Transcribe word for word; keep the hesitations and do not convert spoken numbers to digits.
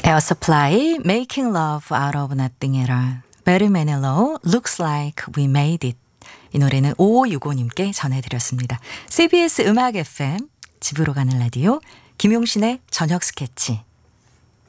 에어 서플라이 Making Love Out of Nothing at All. 베리 매닐로 Looks Like We Made It. 이 노래는 오오육오님께 전해드렸습니다. 씨비에스 음악 에프엠 집으로 가는 라디오 김용신의 저녁 스케치.